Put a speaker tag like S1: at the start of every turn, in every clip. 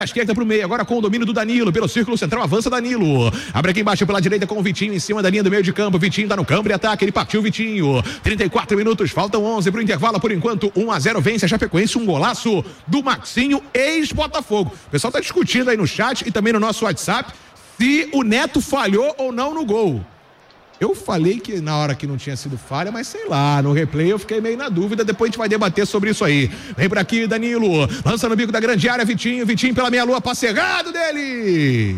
S1: A esquerda pro meio, agora com o domínio do Danilo, pelo círculo central, avança Danilo. Abre aqui embaixo pela direita com o Vitinho, em cima da linha do meio de campo. Vitinho tá no campo e ataque, ele partiu Vitinho. 34 minutos, faltam 11 pro intervalo, por enquanto 1-0 vence a Chapecoense, um golaço do Maxinho, ex-Botafogo. O pessoal tá discutindo aí no chat e também no nosso WhatsApp se o Neto falhou ou não no gol. Eu falei que na hora que não tinha sido falha, mas sei lá, no replay eu fiquei meio na dúvida, depois a gente vai debater sobre isso aí. Vem por aqui, Danilo, lança no bico da grande área, Vitinho pela meia-lua, passe errado dele.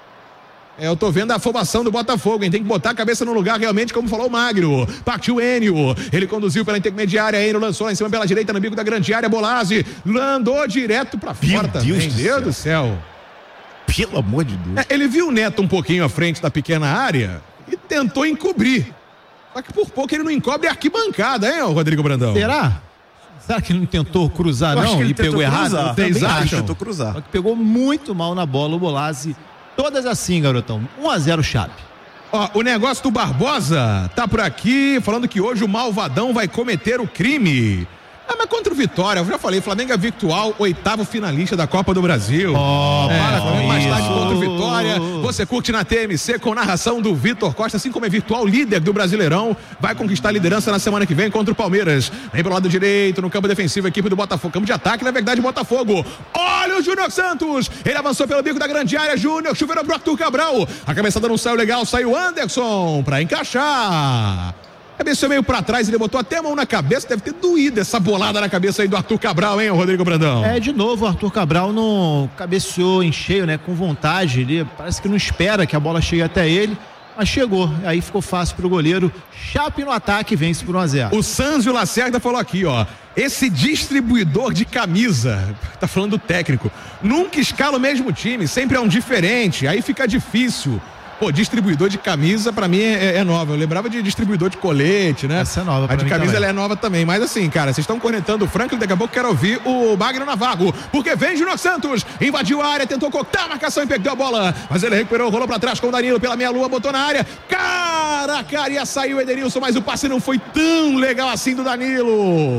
S1: Eu tô vendo a afobação do Botafogo, hein? Tem que botar a cabeça no lugar realmente, como falou o Magno. Partiu Enio, ele conduziu pela intermediária, Enio lançou lá em cima pela direita no bico da grande área, Bolazzi, landou direto pra fora também. Deus do céu.
S2: Pelo amor de Deus.
S1: Ele viu o Neto um pouquinho à frente da pequena área e tentou encobrir. Só que por pouco ele não encobre a arquibancada, hein, Rodrigo Brandão?
S3: Será? Será que ele não tentou cruzar, não? E pegou errado?
S1: Vocês acham?
S2: Tentou cruzar.
S3: Só que pegou muito mal na bola o Bolazzi. Todas assim, garotão. 1-0 Chape.
S1: Ó, o negócio do Barbosa tá por aqui, falando que hoje o Malvadão vai cometer o crime. Mas contra o Vitória, eu já falei, Flamengo é virtual, 8º finalista da Copa do Brasil. Flamengo mais tarde contra o Vitória. Você curte na TMC com narração do Vitor Costa, assim como é virtual líder do Brasileirão, vai conquistar a liderança na semana que vem contra o Palmeiras. Vem pro lado direito, no campo defensivo, equipe do Botafogo, campo de ataque, na verdade, Botafogo. Olha o Júnior Santos, ele avançou pelo bico da grande área, Júnior, chuveiro pro Arthur Cabral. A cabeçada não saiu legal, saiu Anderson pra encaixar. Cabeceou meio pra trás, ele botou até a mão na cabeça, deve ter doído essa bolada na cabeça aí do Arthur Cabral, hein, Rodrigo Brandão?
S3: De novo, o Arthur Cabral não cabeceou em cheio, né, com vontade, ele parece que não espera que a bola chegue até ele, mas chegou, aí ficou fácil pro goleiro. Chape no ataque, vence por 1-0.
S1: O Sanzio Lacerda falou aqui, ó, esse distribuidor de camisa, tá falando do técnico, nunca escala o mesmo time, sempre é um diferente, aí fica difícil. Pô, distribuidor de camisa pra mim é nova. Eu lembrava de distribuidor de colete, né?
S3: Essa é nova.
S1: A de camisa também. Ela é nova também. Mas assim, cara, vocês estão cornetando o Franklin, daqui a pouco quero ouvir o Magno Navarro. Porque vem Júnior Santos, invadiu a área, tentou cortar a marcação e perdeu a bola. Mas ele recuperou, rolou pra trás com o Danilo pela meia-lua, botou na área. Cara, ia sair o Edenilson, mas o passe não foi tão legal assim do Danilo.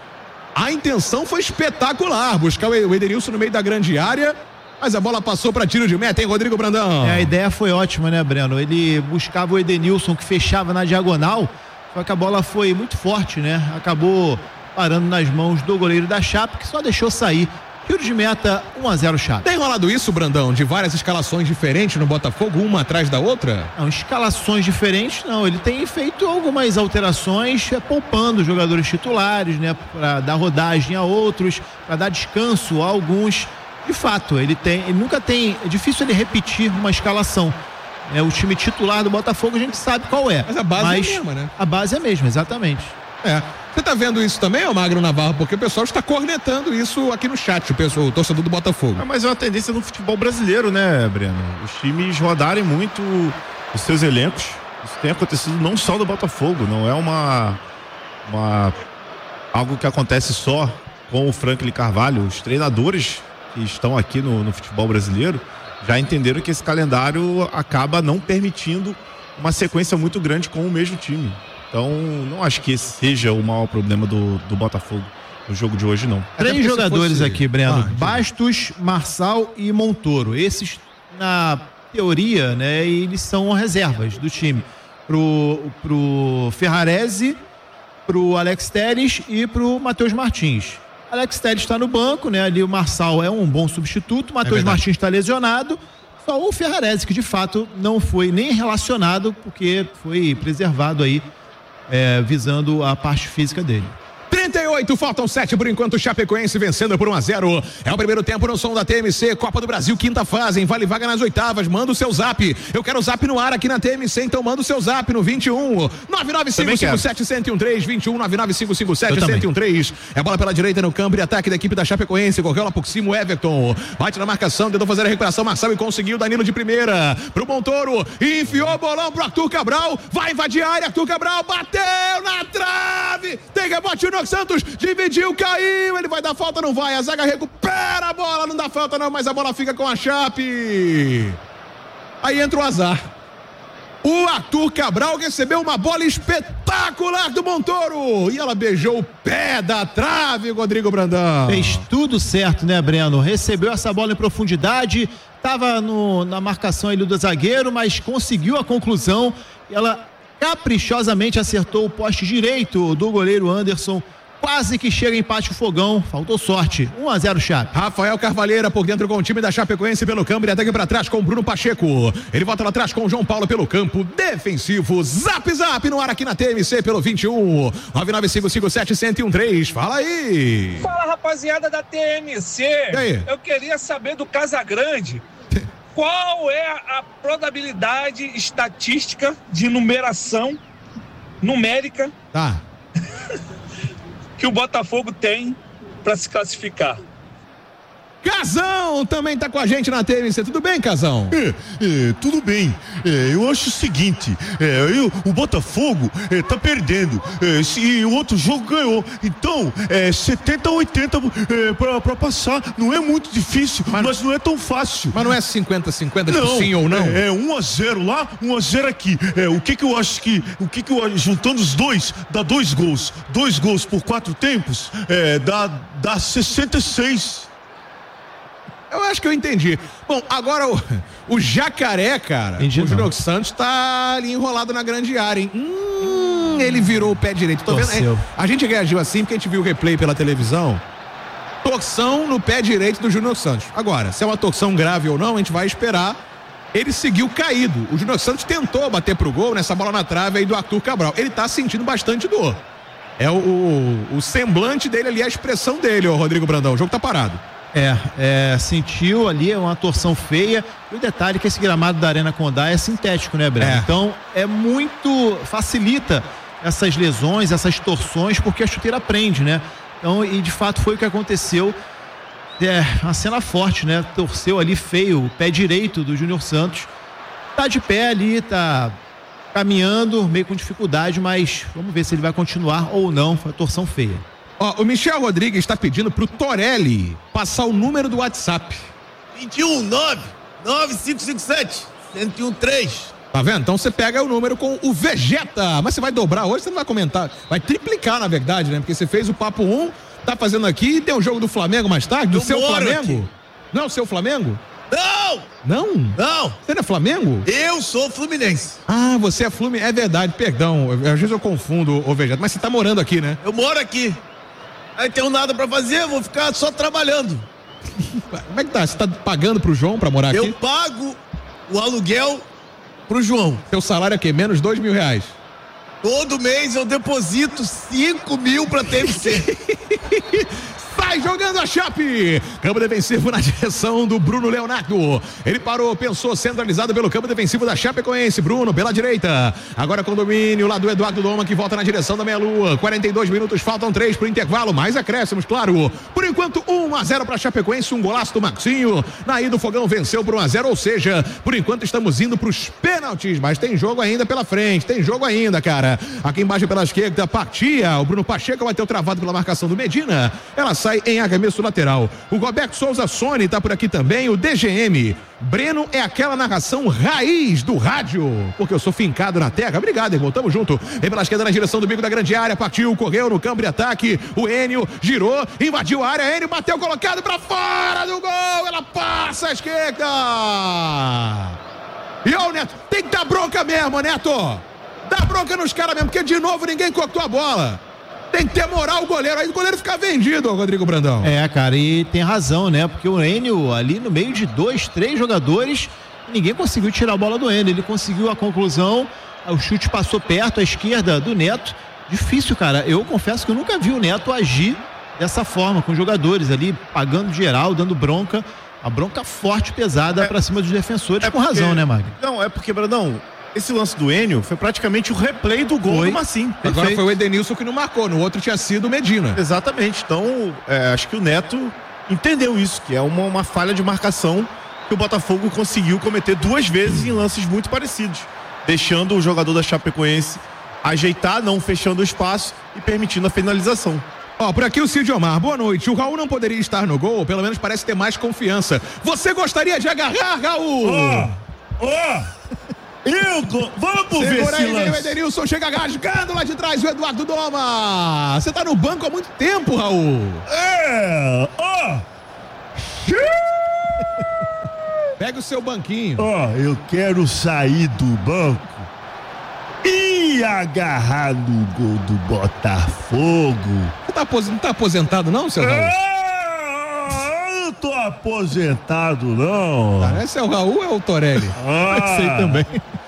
S1: A intenção foi espetacular, buscar o Edenilson no meio da grande área. Mas a bola passou para tiro de meta, hein, Rodrigo Brandão?
S3: A ideia foi ótima, né, Breno? Ele buscava o Edenilson, que fechava na diagonal, só que a bola foi muito forte, né? Acabou parando nas mãos do goleiro da Chape, que só deixou sair. Tiro de meta, 1-0 Chape.
S1: Tem rolado isso, Brandão, de várias escalações diferentes no Botafogo, uma atrás da outra?
S3: Não, escalações diferentes não, ele tem feito algumas alterações, poupando os jogadores titulares, né? Para dar rodagem a outros, para dar descanso a alguns. De fato, ele nunca tem, é difícil ele repetir uma escalação. O time titular do Botafogo a gente sabe qual é.
S1: Mas a base é a mesma, né?
S3: A base é a mesma, exatamente.
S1: Você tá vendo isso também, Magno Navarro? Porque o pessoal está cornetando isso aqui no chat, o torcedor do Botafogo.
S2: Mas é uma tendência no futebol brasileiro, né, Breno? Os times rodarem muito os seus elencos. Isso tem acontecido não só do Botafogo, não é algo que acontece só com o Franklin Carvalho. Os treinadores que estão aqui no futebol brasileiro já entenderam que esse calendário acaba não permitindo uma sequência muito grande com o mesmo time. Então, não acho que esse seja o maior problema do Botafogo no jogo de hoje, não.
S3: 3 jogadores aqui, Breno. Bastos, Marçal e Montoro. Esses, na teoria, né, eles são reservas do time. Pro Ferrarese, pro Alex Telles e pro Matheus Martins. Alex Telles está no banco, né? Ali o Marçal é um bom substituto, Matheus Martins está lesionado, só o Ferrarese, que de fato não foi nem relacionado, porque foi preservado aí, visando a parte física dele.
S1: 38, faltam 7 por enquanto, Chapecoense vencendo por 1-0. É o primeiro tempo no som da TMC, Copa do Brasil, quinta fase, hein? Vale vaga nas oitavas, manda o seu zap. Eu quero o zap no ar aqui na TMC, então manda o seu zap no 21 99557-1013, 21 99557-1013. É bola pela direita no campo de ataque da equipe da Chapecoense, correu lá por cima o Everton, bate na marcação, tentou fazer a recuperação, Marcelo e conseguiu, Danilo de primeira, pro Montoro, enfiou o bolão pro Arthur Cabral, vai invadir a área, Arthur Cabral, bateu na trave, tem que botar o Santos, dividiu, caiu, ele vai dar falta, não vai, a zaga recupera a bola, não dá falta não, mas a bola fica com a Chape. Aí entra o azar. O Arthur Cabral recebeu uma bola espetacular do Montoro e ela beijou o pé da trave, Rodrigo Brandão.
S3: Fez tudo certo, né, Breno? Recebeu essa bola em profundidade, estava na marcação ali do zagueiro, mas conseguiu a conclusão e ela caprichosamente acertou o poste direito do goleiro Anderson. Quase que chega empate o fogão, faltou sorte. 1-0 Chape.
S1: Rafael Carvalheira por dentro com o time da Chapecoense pelo campo, ele ataca pra trás com o Bruno Pacheco. Ele volta lá atrás com o João Paulo pelo campo defensivo. Zap no ar aqui na TMC pelo 21 99557-1013. Fala aí.
S4: Fala, rapaziada da TMC.
S1: E aí?
S4: Eu queria saber do Casagrande qual é a probabilidade estatística de numeração numérica
S1: Tá.
S4: que o Botafogo tem para se classificar.
S1: Casão também tá com a gente na TMC. Tudo bem, Casão?
S2: Tudo bem. Eu acho o seguinte, o Botafogo tá perdendo. E o outro jogo ganhou. Então, 70-80 pra passar. Não é muito difícil, mas não é tão fácil.
S1: Mas não é 50-50 de sim ou não?
S2: 1-0 lá, 1-0 aqui. O que eu acho que juntando os dois, dá 2 gols. 2 gols por 4 tempos, dá 66.
S1: Eu acho que eu entendi. Bom, agora o Jacaré, cara,
S3: Entendi,
S1: o Júnior Santos tá ali enrolado na grande área, hein? Ele virou o pé direito. Tô vendo, a gente reagiu assim porque a gente viu o replay pela televisão. Torção no pé direito do Júnior Santos. Agora, se é uma torção grave ou não, a gente vai esperar. Ele seguiu caído. O Júnior Santos tentou bater pro gol nessa bola na trave aí do Arthur Cabral. Ele tá sentindo bastante dor. É o semblante dele ali, a expressão dele, ô Rodrigo Brandão. O jogo tá parado.
S3: Sentiu ali uma torção feia. E o detalhe é que esse gramado da Arena Condá é sintético, né, Breno? Então, facilita essas lesões, essas torções, porque a chuteira prende, né? Então, e de fato foi o que aconteceu. Uma cena forte, né? Torceu ali feio o pé direito do Júnior Santos. Tá de pé ali, tá caminhando, meio com dificuldade, mas vamos ver se ele vai continuar ou não. Foi uma torção feia.
S1: Ó, o Michel Rodrigues está pedindo pro Torelli passar o número do WhatsApp.
S5: 219-9557-1013.
S1: Tá vendo? Então você pega o número com o Vegeta. Mas você vai dobrar hoje, você não vai comentar. Vai triplicar, na verdade, né? Porque você fez o Papo 1, tá fazendo aqui e tem um jogo do Flamengo mais tarde, do seu Flamengo. Aqui. Não é o seu Flamengo?
S5: Não!
S1: Não?
S5: Não!
S1: Você não é Flamengo?
S5: Eu sou Fluminense.
S1: Ah, você é Fluminense. É verdade, perdão. Às vezes eu confundo o Vegeta. Mas você tá morando aqui, né?
S5: Eu moro aqui. Aí tenho nada pra fazer, vou ficar só trabalhando.
S1: Como é que tá? Você tá pagando pro João pra morar aqui?
S5: Eu pago o aluguel pro João.
S1: Seu salário é o quê? Menos R$2.000.
S5: Todo mês eu deposito 5 mil pra TMC.
S1: Sai jogando a Chape. Campo defensivo na direção do Bruno Leonardo. Ele parou, pensou, centralizado pelo campo defensivo da Chapecoense. Bruno pela direita. Agora com domínio lá do Eduardo Doma, que volta na direção da meia-lua. 42 minutos, faltam 3 pro intervalo. Mais acréscimos, claro. Por enquanto, 1-0 pra Chapecoense. Um golaço do Maxinho. Na ida o Fogão venceu por 1-0. Ou seja, por enquanto estamos indo pros pênaltis. Mas tem jogo ainda pela frente. Tem jogo ainda, cara. Aqui embaixo pela esquerda, Partia. O Bruno Pacheco bateu travado pela marcação do Medina. Ela sai em arremesso lateral. O Roberto Souza Sone tá por aqui também. O DGM. Breno é aquela narração raiz do rádio, porque eu sou fincado na terra. Obrigado, irmão. Tamo junto. Vem pela esquerda na direção do bico da grande área. Partiu, correu no campo de ataque. O Enio girou, invadiu a área. Enio bateu colocado pra fora do gol. Ela passa à esquerda. E ó, o Neto, tem que dar bronca mesmo, Neto. Dá bronca nos caras mesmo, porque de novo ninguém cortou a bola. Tem que ter moral o goleiro, aí o goleiro fica vendido, Rodrigo Brandão.
S3: Cara, e tem razão, né? Porque o Enio ali no meio de 2, 3 jogadores, ninguém conseguiu tirar a bola do Enio. Ele conseguiu a conclusão, o chute passou perto, à esquerda do Neto. Difícil, cara. Eu confesso que eu nunca vi o Neto agir dessa forma, com os jogadores ali, pagando geral, dando bronca. A bronca forte, pesada pra cima dos defensores, com razão, né, Magno?
S2: Não, é porque, Brandão, esse lance do Enio foi praticamente o replay do gol do Massim.
S1: Agora foi o Edenilson que não marcou, no outro tinha sido o Medina.
S2: Exatamente, então acho que o Neto entendeu isso, que é uma falha de marcação que o Botafogo conseguiu cometer 2 vezes em lances muito parecidos, deixando o jogador da Chapecoense ajeitar, não fechando o espaço e permitindo a finalização.
S1: Ó, por aqui o Cid Omar, boa noite. O Raul não poderia estar no gol, pelo menos parece ter mais confiança. Você gostaria de agarrar, Raul?
S5: Vamos ver
S1: Segura
S5: esse
S1: aí, vem o
S5: lance.
S1: Edenilson, chega rasgando lá de trás o Eduardo Doma. Você tá no banco há muito tempo, Raul. Pega o seu banquinho.
S5: Eu quero sair do banco e agarrar no gol do Botafogo.
S1: Você não tá aposentado não, seu Raul?
S5: Eu não tô aposentado, não.
S1: Esse é o Raul ou é o Torelli?
S3: Sei também.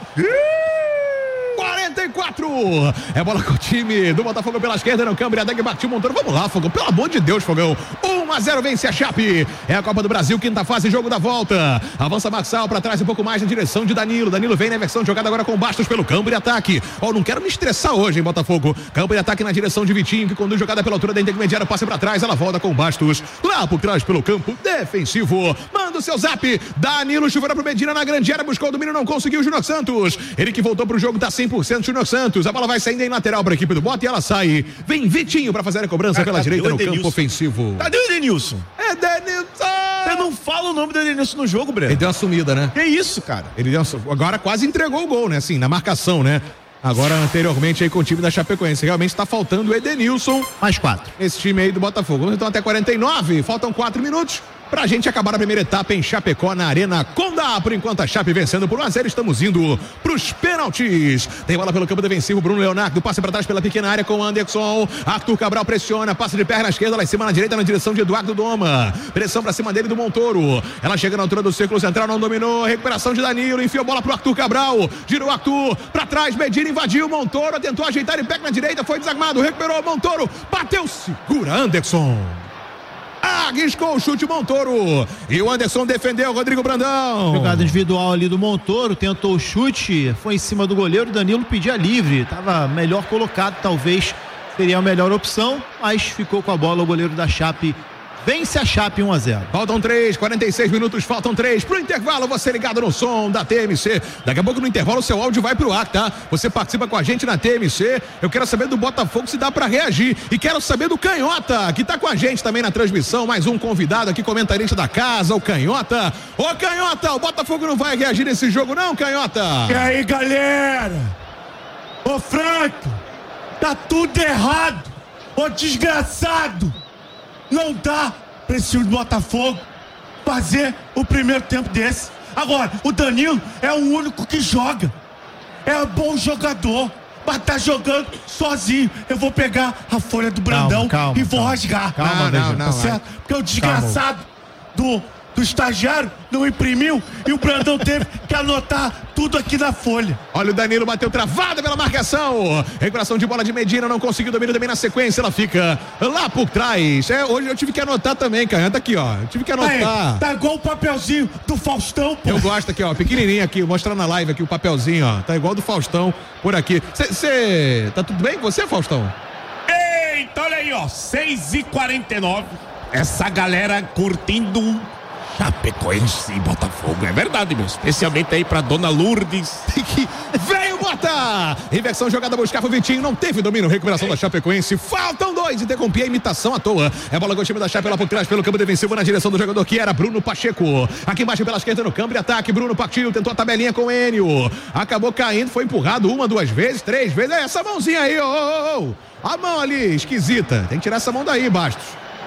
S1: 44! É bola com o time do Botafogo pela esquerda, no câmbio, Adeg bateu o Montoro. Vamos lá, Fogão, pelo amor de Deus, Fogão. 1-0 vence a Chape. É a Copa do Brasil, quinta fase, jogo da volta. Avança Marçal pra trás um pouco mais na direção de Danilo. Danilo vem na versão de jogada agora com Bastos pelo campo de ataque. Não quero me estressar hoje, hein, Botafogo. Campo de ataque na direção de Vitinho, que conduz jogada pela altura da intermediária, passa pra trás, ela volta com Bastos. Lá por trás pelo campo defensivo. Manda o seu zap. Danilo chuveira pro Medina na grande área, buscou o domínio, não conseguiu. Júnior Santos. Ele que voltou pro jogo, tá 100%. Júnior Santos. A bola vai saindo em lateral para a equipe do Bota e ela sai. Vem Vitinho para fazer a cobrança pela direita no campo ofensivo.
S5: Cadê o Edenilson?
S1: Edenilson!
S5: Você não fala o nome do Edenilson no jogo, Breno.
S1: Ele deu uma sumida, né?
S5: Que isso, cara?
S1: Agora quase entregou o gol, né? Assim, na marcação, né? Agora, anteriormente, aí com o time da Chapecoense. Realmente está faltando o Edenilson.
S3: Mais 4.
S1: Esse time aí do Botafogo. Então, até 49. Faltam 4 minutos. Pra gente acabar a primeira etapa em Chapecó, na Arena Condá. Por enquanto a Chape vencendo por 1-0, estamos indo pros pênaltis. Tem bola pelo campo defensivo, Bruno Leonardo, passa pra trás pela pequena área com o Anderson. Arthur Cabral pressiona, passa de perna esquerda, lá em cima na direita, na direção de Eduardo Doma. Pressão pra cima dele do Montoro. Ela chega na altura do círculo central, não dominou. Recuperação de Danilo, enfiou a bola pro Arthur Cabral. Girou Arthur, pra trás, Medina invadiu, Montoro tentou ajeitar em pé na direita, foi desarmado, recuperou Montoro, bateu, segura Anderson. Arriscou o chute Montoro. E o Anderson defendeu, Rodrigo Brandão.
S3: Jogada individual ali do Montoro, tentou o chute, foi em cima do goleiro, Danilo pedia livre, estava melhor colocado, talvez seria a melhor opção, mas ficou com a bola o goleiro da Chape. Vence a Chape 1-0.
S1: Faltam 46 minutos, faltam 3 pro intervalo. Você ligado no som da TMC. Daqui a pouco no intervalo o seu áudio vai pro ar, tá? Você participa com a gente na TMC. Eu quero saber do Botafogo se dá pra reagir. E quero saber do Canhota, que tá com a gente também na transmissão. Mais um convidado aqui, comentarista da casa, o Canhota. Ô Canhota, o Botafogo não vai reagir nesse jogo não, Canhota?
S5: E aí, galera? Ô Franco, tá tudo errado. Ô desgraçado. Não dá pra esse time do Botafogo fazer o primeiro tempo desse. Agora, o Danilo é o único que joga. É um bom jogador, mas tá jogando sozinho. Eu vou pegar a folha do Brandão e vou rasgar.
S1: Não,
S5: certo? Porque o desgraçado do estagiário não imprimiu e o Brandão teve que anotar tudo aqui na folha.
S1: Olha o Danilo, bateu travada pela marcação. Recuperação de bola de Medina, não conseguiu domínio também na sequência, ela fica lá por trás. Hoje eu tive que anotar também, cara. Tá aqui, ó. Eu tive que anotar.
S5: Aí, tá igual o papelzinho do Faustão, pô.
S1: Eu gosto aqui, ó, pequenininho aqui, mostrando na live aqui o papelzinho, ó. Tá igual do Faustão por aqui. Tá tudo bem com você, Faustão?
S6: Eita, olha aí, ó, 6h49. Essa galera curtindo Chapecoense e Botafogo, é verdade, meu. Especialmente aí pra Dona Lourdes.
S1: Veio botar! Inversão jogada, buscava o Vitinho, não teve domínio, recuperação da Chapecoense. Faltam 2, interrompi a imitação à toa. É bola com o time da Chape lá por trás, pelo campo defensivo, na direção do jogador que era Bruno Pacheco. Aqui embaixo pela esquerda no campo de ataque, Bruno partiu, tentou a tabelinha com o Enio. Acabou caindo, foi empurrado 1, 2 vezes, 3 vezes. É essa mãozinha aí, a mão ali, esquisita. Tem que tirar essa mão daí, Bastos.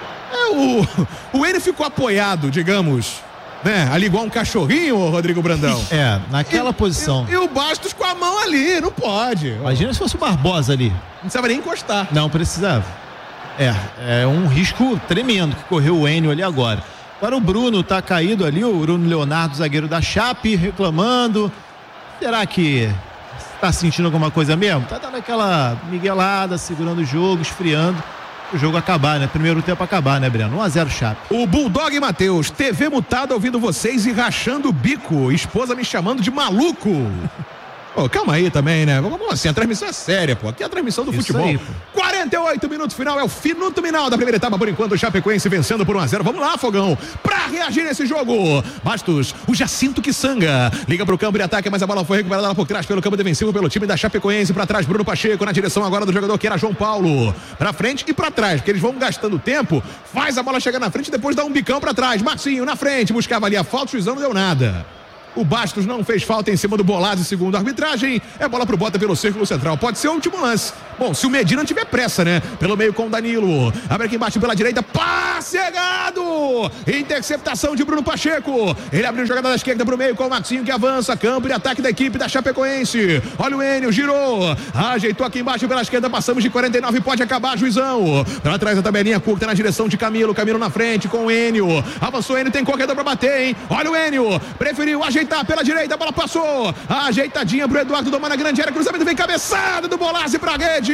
S1: O Enio ficou apoiado, digamos, né? Ali igual um cachorrinho, Rodrigo Brandão.
S3: Naquela posição.
S1: E o Bastos com a mão ali, não pode.
S3: Imagina se fosse o Barbosa ali.
S1: Não precisava nem encostar.
S3: Não precisava. É um risco tremendo que correu o Enio ali agora. Agora o Bruno tá caído ali, o Bruno Leonardo, zagueiro da Chape, reclamando. Será que tá sentindo alguma coisa mesmo? Tá dando aquela miguelada, segurando o jogo, esfriando. O jogo acabar, né? Primeiro tempo acabar, né, Breno? 1-0 Chape.
S1: O Bulldog Matheus, TV mutada ouvindo vocês e rachando o bico. Esposa me chamando de maluco. Calma aí também, né? Como assim? A transmissão é séria, pô. Aqui é a transmissão do futebol. Aí, 48 minutos final, é o minuto final da primeira etapa, por enquanto o Chapecoense vencendo por 1-0. Vamos lá, Fogão, pra reagir nesse jogo. Bastos, o Jacinto que sanga. Liga pro campo de ataque, mas a bola foi recuperada lá por trás pelo campo defensivo, pelo time da Chapecoense. Pra trás, Bruno Pacheco, na direção agora do jogador que era João Paulo. Pra frente e pra trás, porque eles vão gastando tempo. Faz a bola chegar na frente e depois dá um bicão pra trás. Marcinho na frente, buscava ali a falta, o juizão não deu nada. O Bastos não fez falta em cima do Bolazzi, segundo a arbitragem. É bola pro Bota pelo círculo central. Pode ser o último lance. Bom, se o Medina tiver pressa, né? Pelo meio com o Danilo. Abre aqui embaixo pela direita. Passe errado! Interceptação de Bruno Pacheco. Ele abriu jogada da esquerda pro meio com o Maxinho que avança. Campo de ataque da equipe da Chapecoense. Olha o Enio, girou. Ajeitou aqui embaixo pela esquerda. Passamos de 49. Pode acabar, Juizão. Pra trás a tabelinha curta na direção de Camilo. Camilo na frente com o Enio. Avançou o Enio, tem corredor pra bater, hein? Olha o Enio. Preferiu ajeitar pela direita. A bola passou. Ajeitadinha pro Eduardo domar na grande área. Cruzamento vem cabeçada do Bolazzi pra rede.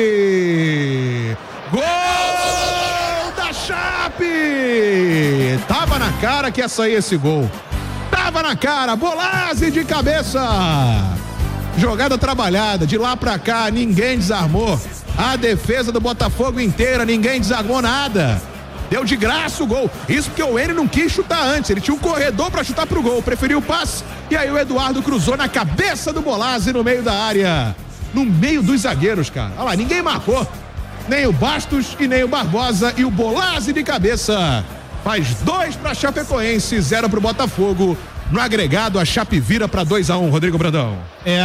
S1: Gol da Chape! Tava na cara que ia sair esse gol. Tava na cara. Bolazzi de cabeça. Jogada trabalhada. De lá pra cá, ninguém desarmou. A defesa do Botafogo inteira, ninguém desarmou nada. Deu de graça o gol. Isso porque o Enio não quis chutar antes. Ele tinha um corredor pra chutar pro gol. Preferiu o passe. E aí o Eduardo cruzou na cabeça do Bolazzi no meio da área. No meio dos zagueiros, cara. Olha lá, ninguém marcou. Nem o Bastos e nem o Barbosa. E o Bolazzi de cabeça. Faz 2 pra Chapecoense, 0 pro Botafogo. No agregado, a Chape vira pra 2-1, Rodrigo Brandão.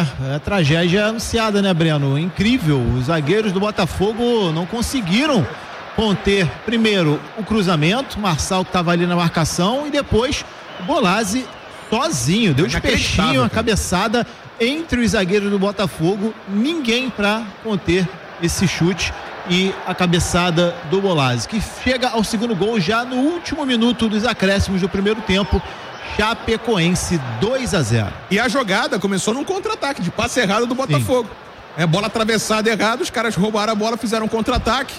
S3: A tragédia anunciada, né, Breno? Incrível. Os zagueiros do Botafogo não conseguiram conter, primeiro, o cruzamento. Marçal que estava ali na marcação. E depois, o Bolazzi sozinho. Deu de peixinho, a cabeçada entre os zagueiros do Botafogo, ninguém para conter esse chute e a cabeçada do Bolazzi, que chega ao segundo gol já no último minuto dos acréscimos do primeiro tempo. Chapecoense 2-0.
S1: E a jogada começou num contra-ataque de passe errado do Botafogo. Bola atravessada errada, os caras roubaram a bola, fizeram um contra-ataque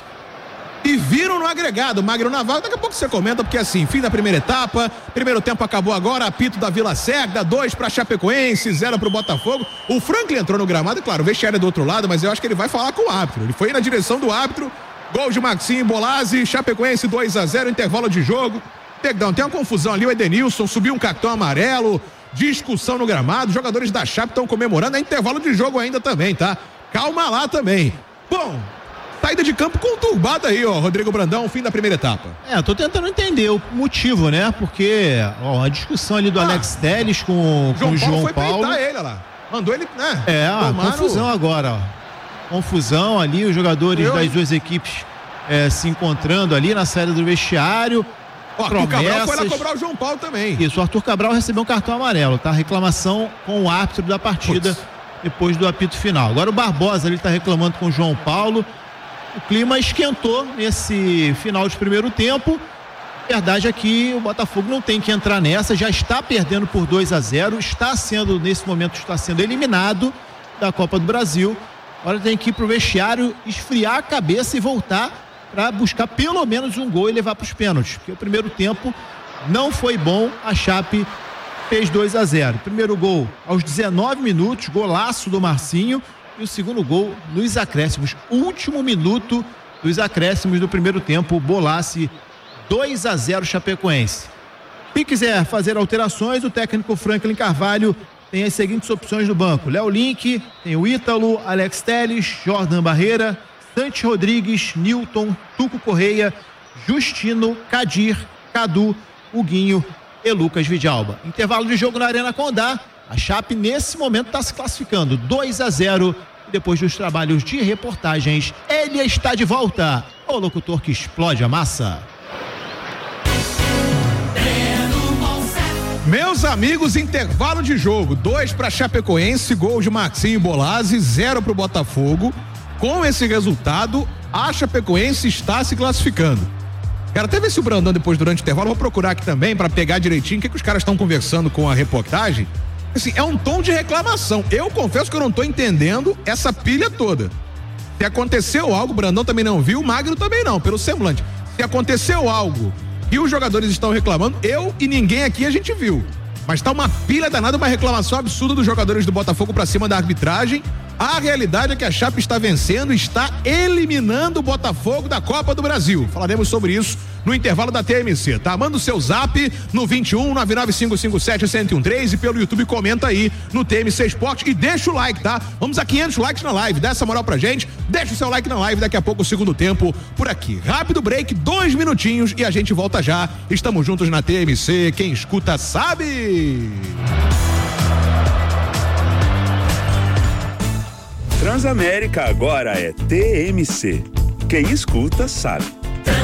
S1: e viram no agregado. Magro Navarro, daqui a pouco você comenta, porque assim, fim da primeira etapa, primeiro tempo acabou agora, apito da Vila Cerda, 2 para Chapecoense, 0 para o Botafogo. O Franklin entrou no gramado, e claro, o vestiário é do outro lado, mas eu acho que ele vai falar com o árbitro. Ele foi na direção do árbitro. Gol de Maxinho, Bolazzi, Chapecoense 2-0, intervalo de jogo. Tem uma confusão ali, o Edenilson subiu um cartão amarelo, discussão no gramado, os jogadores da Chape estão comemorando, é intervalo de jogo ainda também, tá? Calma lá também. Bom, saída de campo conturbada aí, ó, Rodrigo Brandão, fim da primeira etapa.
S3: Tô tentando entender o motivo, né? Porque, a discussão ali do Alex Telles com o João
S1: foi
S3: Paulo.
S1: peitar ele, lá. Mandou ele, né?
S3: Confusão agora, ó. Confusão ali, os jogadores das duas equipes se encontrando ali na saída do vestiário.
S1: O Arthur Cabral foi lá cobrar o João Paulo também.
S3: Isso, o Arthur Cabral recebeu um cartão amarelo, tá? Reclamação com o árbitro da partida depois do apito final. Agora o Barbosa ali tá reclamando com o João Paulo. O clima esquentou nesse final de primeiro tempo. A verdade é que o Botafogo não tem que entrar nessa, já está perdendo por 2-0, nesse momento está sendo eliminado da Copa do Brasil. Agora tem que ir pro vestiário, esfriar a cabeça e voltar para buscar pelo menos um gol e levar para os pênaltis, porque o primeiro tempo não foi bom. A Chape fez 2-0. Primeiro gol aos 19 minutos, golaço do Marcinho, e o segundo gol nos acréscimos, último minuto dos acréscimos do primeiro tempo. Bolazzi 2-0 Chapecoense. Quem quiser fazer alterações, o técnico Franklin Carvalho tem as seguintes opções no banco: Léo Link, tem o Ítalo, Alex Telles, Jordan Barreira, Santi Rodrigues, Newton, Tuco Correia, Justino, Kadir, Cadu, Huguinho e Lucas Vidalba. Intervalo de jogo na Arena Condá. A Chape nesse momento está se classificando 2-0. E depois dos trabalhos de reportagens, ele está de volta, o locutor que explode a massa.
S1: Meus amigos, intervalo de jogo, 2 para Chapecoense, gol de Maxinho e Bolazzi, 0 para o Botafogo. Com esse resultado, a Chapecoense está se classificando. Quero até ver se o Brandão depois, durante o intervalo, vou procurar aqui também para pegar direitinho o que os caras estão conversando com a reportagem. Assim, é um tom de reclamação. Eu confesso que eu não estou entendendo essa pilha toda. Se aconteceu algo, o Brandão também não viu, o Magno também não, pelo semblante. Se aconteceu algo e os jogadores estão reclamando, eu e ninguém aqui a gente viu. Mas tá uma pilha danada, uma reclamação absurda dos jogadores do Botafogo pra cima da arbitragem. A realidade é que a Chape está vencendo, está eliminando o Botafogo da Copa do Brasil. Falaremos sobre isso no intervalo da TMC, tá? Manda o seu zap no 21 99557-1013 e pelo YouTube comenta aí no TMC Esporte e deixa o like, tá? Vamos a 500 likes na live, dá essa moral pra gente, deixa o seu like na live, daqui a pouco o segundo tempo por aqui. Rápido break, 2 minutinhos e a gente volta já. Estamos juntos na TMC, quem escuta sabe.
S7: Transamérica agora é TMC. Quem escuta sabe.